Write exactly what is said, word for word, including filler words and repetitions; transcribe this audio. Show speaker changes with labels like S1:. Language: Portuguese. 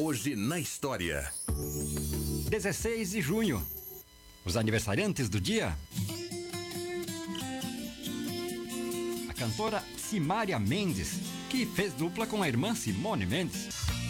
S1: Hoje na história.
S2: dezesseis de junho. Os aniversariantes do dia: a cantora Simária Mendes, que fez dupla com a irmã Simone Mendes.